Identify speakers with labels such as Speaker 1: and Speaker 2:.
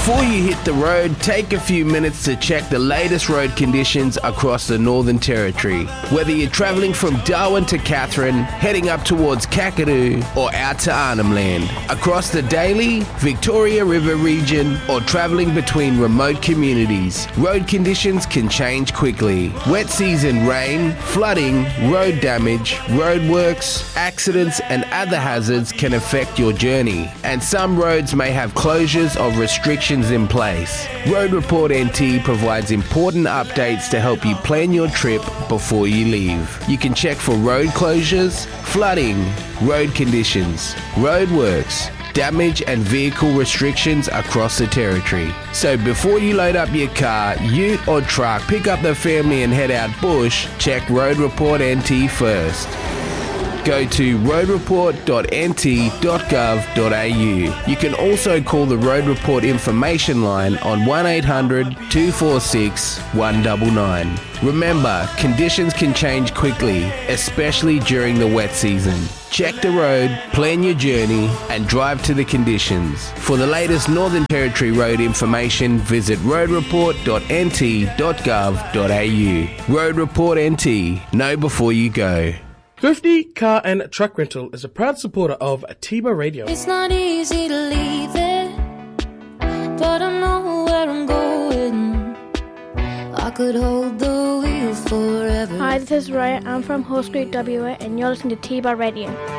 Speaker 1: Before you hit the road, take a few minutes to check the latest road conditions across the Northern Territory. Whether you're travelling from Darwin to Katherine, heading up towards Kakadu, or out to Arnhem Land, across the Daly, Victoria River region, or travelling between remote communities, road conditions can change quickly. Wet season rain, flooding, road damage, roadworks, accidents and other hazards can affect your journey, and some roads may have closures or restrictions in place. Road Report NT provides important updates to help you plan your trip before you leave. You can check for road closures, flooding, road conditions, roadworks, damage and vehicle restrictions across the territory. So before you load up your car, ute or truck, pick up the family and head out bush, check Road Report NT first. Go to roadreport.nt.gov.au. You can also call the Road Report information line on 1800 246 199. Remember, conditions can change quickly, especially during the wet season. Check the road, plan your journey, and drive to the conditions. For the latest Northern Territory road information, visit roadreport.nt.gov.au. Road Report NT. Know before you go.
Speaker 2: Thrifty Car and Truck Rental is a proud supporter of Tiba Radio.
Speaker 3: It's not easy to leave it, but I know where I'm going. I could hold the wheel forever.
Speaker 4: Hi, this is Ryan. I'm from Horse Creek, WA, and you're listening to Tiba Radio.